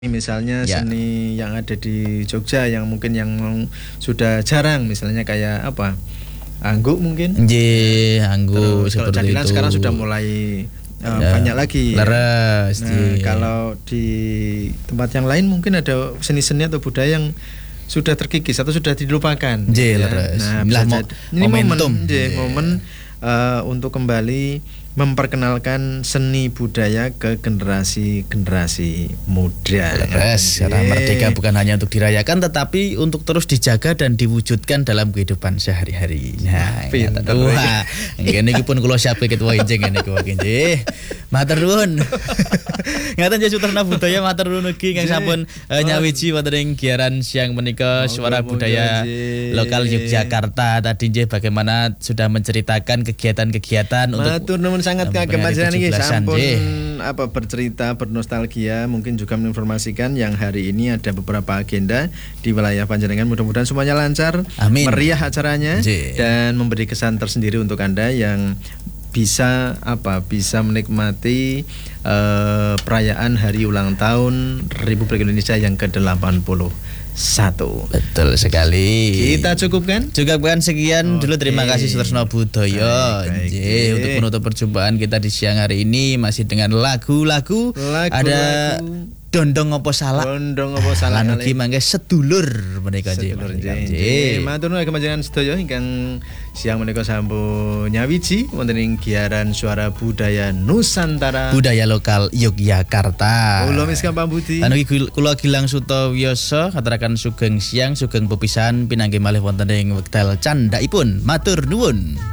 Misalnya Ya. seni yang ada di Jogja yang mungkin yang sudah jarang, misalnya kayak apa, angguk mungkin. Nggih, anggo Terus kalau seperti cadilan itu. sekarang sudah mulai Ya, banyak lagi. leres, Nah, nggih. kalau di tempat yang lain mungkin ada seni-seni atau budaya yang sudah terkikis atau sudah dilupakan. Nggih, ya. leres. Nah, Inilah bisa ini momentum. momen untuk kembali memperkenalkan seni budaya ke generasi muda. Leres, karena merdeka bukan hanya untuk dirayakan tetapi untuk terus dijaga dan diwujudkan dalam kehidupan sehari-hari. Nah, Pinter. wah, ngene iki pun kula siapke ketua injing ngene iki wae nggih. Matur nuwun. Ngaten ya Sutrana Budaya matur nuwun ugi kang sampun nyawiji wonten ing giaran siang menika Suara Budaya Lokal Yogyakarta. Tadi nggih bagaimana sudah menceritakan kegiatan-kegiatan untuk matur nuwun sangat kagem hari panjenengan iki 17-an, sampun nggih. bercerita, bernostalgia, mungkin juga menginformasikan yang hari ini ada beberapa agenda di wilayah panjenengan. Mudah-mudahan semuanya lancar, Amin. meriah acaranya, Nggih. dan memberi kesan tersendiri untuk Anda yang bisa menikmati perayaan hari ulang tahun Republik Indonesia yang ke-81. Betul sekali. Kita cukupkan? Cukupkan sekian dulu. Terima Oke. kasih Sutrasno Budaya. Baik. Nggih, untuk menutup perjumpaan kita di siang hari ini masih dengan lagu-lagu. Ada Dondong Opo Salah. Dondong Opo Salah. Lan ugi mangke sedulur menika nggih. Sedulur Nggih. nggih. Matur nuwun panjenengan sedaya ingkang siang menika sampun nyawiji wonten ing giaran Suara Budaya Nusantara. Budaya Lokal Yogyakarta. Kula Miska Pambudi. Lan ugi kula Gilang Sutawioso katuraken sugeng siang, sugeng pepisahan pinanggih malih wonten ing wekdal candhaipun. Matur nuwun.